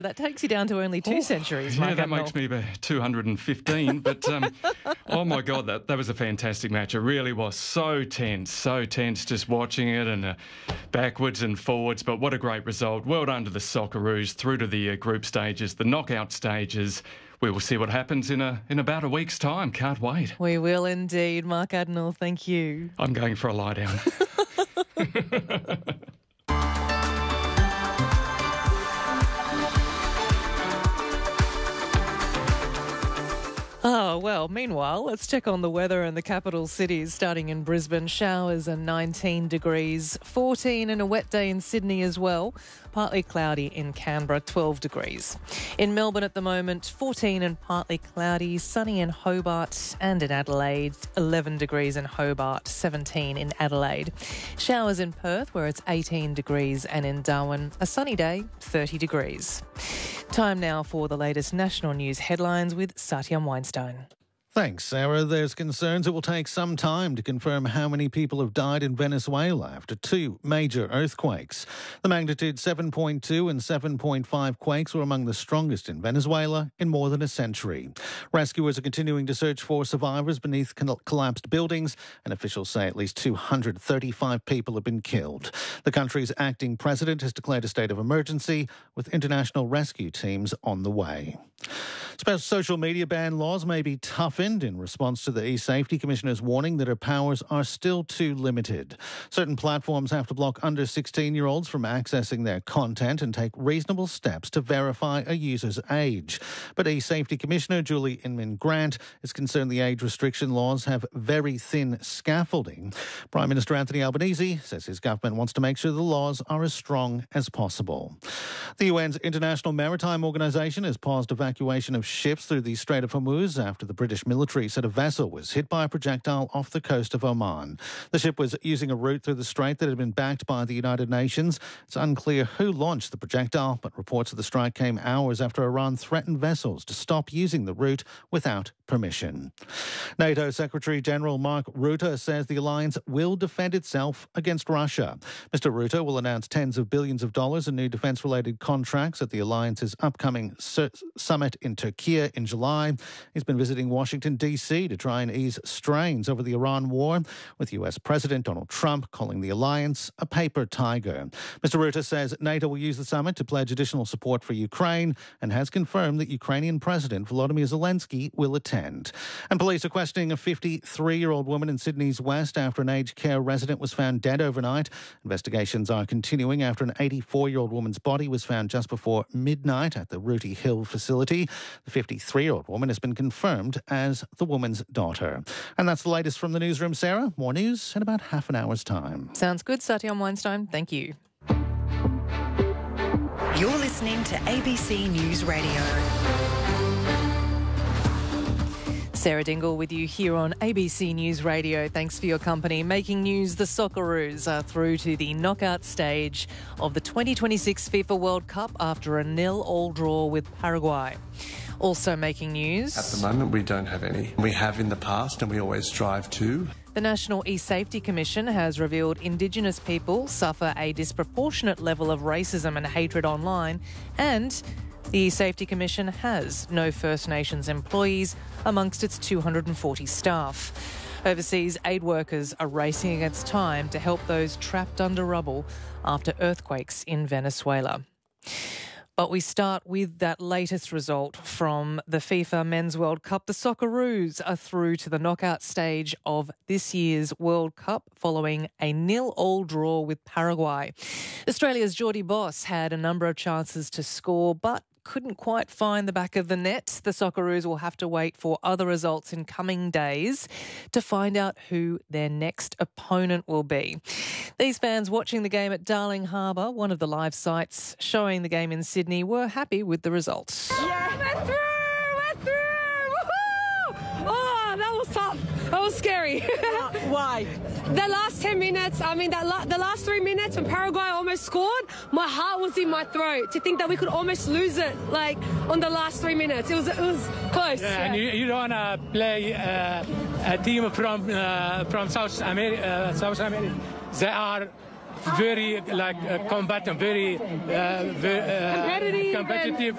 That takes you down to only two centuries, Yeah, Mark that Admiral. makes me about 215. But, oh, my God, that was a fantastic match. It really was so tense just watching it and backwards and forwards. But what a great result. Well done to the Socceroos through to the group stages, the knockout stages. We will see what happens in about a week's time. Can't wait. We will indeed, Mark Admiral. Thank you. I'm going for a lie down. Oh, well, meanwhile, let's check on the weather in the capital cities. Starting in Brisbane, showers and 19 degrees, 14 and a wet day in Sydney as well. Partly cloudy in Canberra, 12 degrees. In Melbourne at the moment, 14 and partly cloudy, sunny in Hobart and in Adelaide, 11 degrees in Hobart, 17 in Adelaide. Showers in Perth, where it's 18 degrees, and in Darwin, a sunny day, 30 degrees. Time now for the latest national news headlines with Satyam Weinstein. Thanks, Sarah. There's concerns it will take some time to confirm how many people have died in Venezuela after two major earthquakes. The magnitude 7.2 and 7.5 quakes were among the strongest in Venezuela in more than a century. Rescuers are continuing to search for survivors beneath collapsed buildings, and officials say at least 235 people have been killed. The country's acting president has declared a state of emergency, with international rescue teams on the way. Social media ban laws may be toughened in response to the e-Safety Commissioner's warning that her powers are still too limited. Certain platforms have to block under 16-year-olds from accessing their content and take reasonable steps to verify a user's age. But e-Safety Commissioner Julie Inman-Grant is concerned the age restriction laws have very thin scaffolding. Prime Minister Anthony Albanese says his government wants to make sure the laws are as strong as possible. The UN's International Maritime Organization has paused evacuation of ships through the Strait of Hormuz after the British military said a vessel was hit by a projectile off the coast of Oman. The ship was using a route through the strait that had been backed by the United Nations. It's unclear who launched the projectile, but reports of the strike came hours after Iran threatened vessels to stop using the route without permission. NATO Secretary-General Mark Rutte says the alliance will defend itself against Russia. Mr. Rutte will announce tens of billions of dollars in new defence-related contracts at the alliance's upcoming summit in Turkey in July. He's been visiting Washington, D.C. to try and ease strains over the Iran war, with U.S. President Donald Trump calling the alliance a paper tiger. Mr. Rutte says NATO will use the summit to pledge additional support for Ukraine and has confirmed that Ukrainian President Volodymyr Zelensky will attend. And police are questioning a 53-year-old woman in Sydney's West after an aged care resident was found dead overnight. Investigations are continuing after an 84-year-old woman's body was found just before midnight at the Rooty Hill facility. The 53-year-old woman has been confirmed as the woman's daughter. And that's the latest from the newsroom, Sarah. More news in about half an hour's time. Sounds good, Satyam Weinstein. Thank you. You're listening to ABC News Radio. Sarah Dingle with you here on ABC News Radio. Thanks for your company. Making news, the Socceroos are through to the knockout stage of the 2026 FIFA World Cup after a 0-0 draw with Paraguay. Also making news. At the moment, we don't have any. We have in the past, and we always strive to. The National E-Safety Commission has revealed Indigenous people suffer a disproportionate level of racism and hatred online, and the E-Safety Commission has no First Nations employees amongst its 240 staff. Overseas aid workers are racing against time to help those trapped under rubble after earthquakes in Venezuela. But we start with that latest result from the FIFA Men's World Cup. The Socceroos are through to the knockout stage of this year's World Cup following a 0-0 draw with Paraguay. Australia's Geordie Boss had a number of chances to score, but couldn't quite find the back of the net. The Socceroos will have to wait for other results in coming days to find out who their next opponent will be. These fans watching the game at Darling Harbour, one of the live sites showing the game in Sydney, were happy with the results. Yeah, we're through! We're through! Woohoo! Oh, that was tough. That was scary. Why? The last 10 minutes, the last 3 minutes when Paraguay almost scored, my heart was in my throat to think that we could almost lose it, on the last 3 minutes. It was close. Yeah, and you don't want to play a team from South America. They are very like combatant, very competitive